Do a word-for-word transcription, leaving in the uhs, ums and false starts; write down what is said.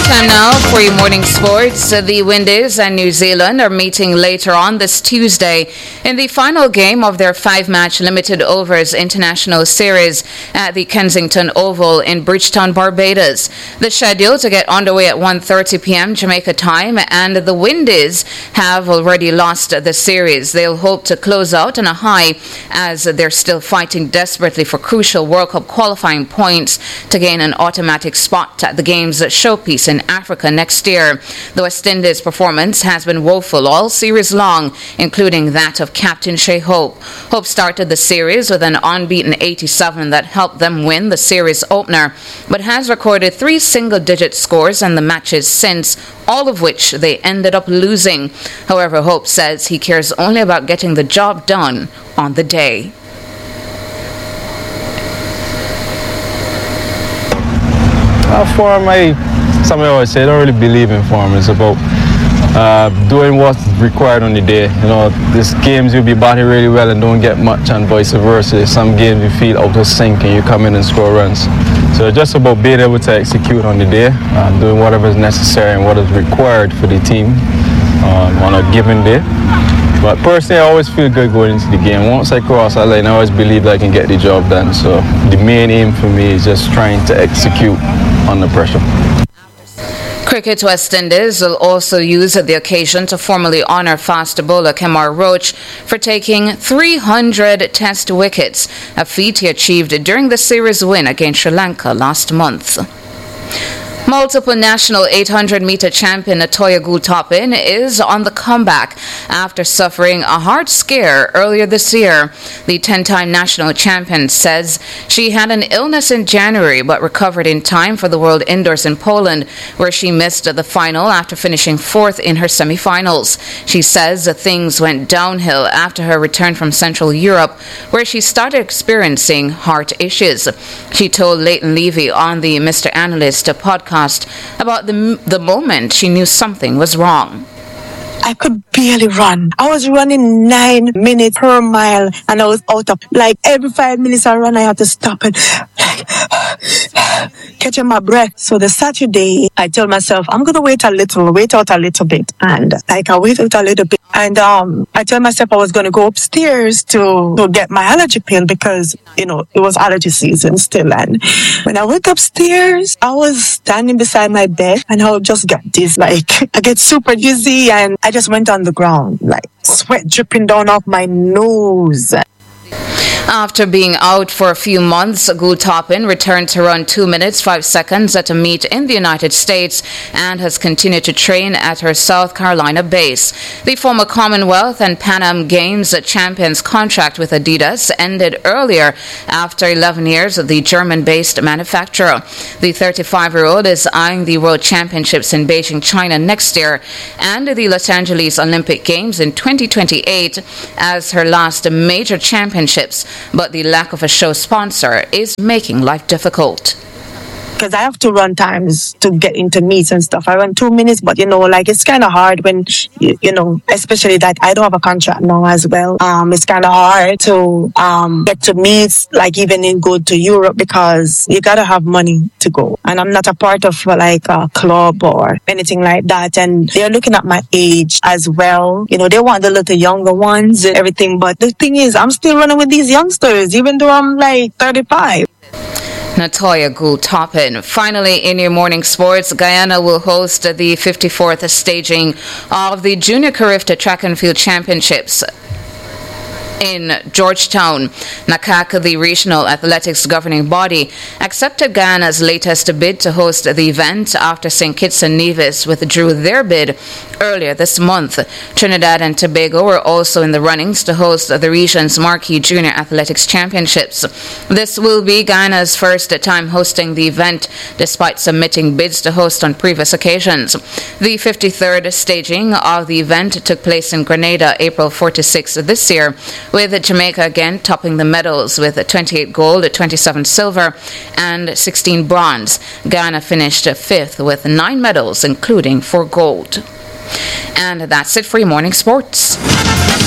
Time now for your morning sports. The Windies and New Zealand are meeting later on this Tuesday in the final game of their five-match limited overs international series at the Kensington Oval in Bridgetown, Barbados. The schedule to get underway at one thirty p.m. Jamaica time, and the Windies have already lost the series. They'll hope to close out on a high as they're still fighting desperately for crucial World Cup qualifying points to gain an automatic spot at the game's showpiece in Africa next year. The West Indies' performance has been woeful all series long, including that of captain Shai Hope. Hope started the series with an unbeaten eighty-seven that helped them win the series opener, but has recorded three single-digit scores in the matches since, all of which they ended up losing. However, Hope says he cares only about getting the job done on the day. Uh, form, I, somebody always say, I don't really believe in form. It's about uh, doing what's required on the day. You know, these games you'll be batting really well and don't get much, and vice versa. Some games you feel out of sync and you come in and score runs. So it's just about being able to execute on the day, uh, doing whatever is necessary and what is required for the team um, on a given day. But personally, I always feel good going into the game. Once I cross that line, I always believe I can get the job done. So the main aim for me is just trying to execute under pressure. Cricket West Indies will also use the occasion to formally honour fast bowler Kemar Roach for taking three hundred test wickets, a feat he achieved during the series win against Sri Lanka last month. Multiple national eight hundred meter champion Natoya Gultopin is on the comeback after suffering a heart scare earlier this year. The ten-time national champion says she had an illness in January but recovered in time for the World Indoors in Poland, where she missed the final after finishing fourth in her semi-finals. She says things went downhill after her return from Central Europe, where she started experiencing heart issues. She told Leighton Levy on the Mister Analyst podcast about the, the moment she knew something was wrong. I could barely run. I was running nine minutes per mile and I was out of, like, every five minutes I run, I had to stop and catching my breath. So the Saturday, I told myself, I'm going to wait a little, wait out a little bit. And like I waited a little bit. And um, I told myself I was going to go upstairs to, to get my allergy pill because, you know, it was allergy season still. And when I went upstairs, I was standing beside my bed and I would just get this, like, I get super dizzy and I just went on the ground, like sweat dripping down off my nose. After being out for a few months, Gultopin returned to run two minutes, five seconds at a meet in the United States and has continued to train at her South Carolina base. The former Commonwealth and Pan Am Games champion's contract with Adidas ended earlier after eleven years of the German-based manufacturer. The thirty-five-year-old is eyeing the World Championships in Beijing, China next year and the Los Angeles Olympic Games in twenty twenty-eight as her last major championships. But the lack of a show sponsor is making life difficult. Because I have to run times to get into meets and stuff. I run two minutes, but, you know, like, it's kind of hard when, you, you know, especially that I don't have a contract now as well. Um, it's kind of hard to um get to meets, like even in go to Europe, because you got to have money to go. And I'm not a part of, like, a club or anything like that. And they're looking at my age as well. You know, they want the little younger ones and everything. But the thing is, I'm still running with these youngsters, even though I'm, like, thirty-five. Natoya Gultopin. Finally, in your morning sports, Guyana will host the fifty-fourth staging of the Junior Carifta Track and Field Championships in Georgetown. N A C A C, the regional athletics governing body, accepted Guyana's latest bid to host the event after Saint Kitts and Nevis withdrew their bid earlier this month. Trinidad and Tobago were also in the runnings to host the region's marquee junior athletics championships. This will be Guyana's first time hosting the event, despite submitting bids to host on previous occasions. The fifty-third staging of the event took place in Grenada April fourth to sixth this year, with Jamaica again topping the medals with twenty-eight gold, twenty-seven silver, and sixteen bronze. Ghana finished fifth with nine medals, including four gold. And that's it for your morning sports.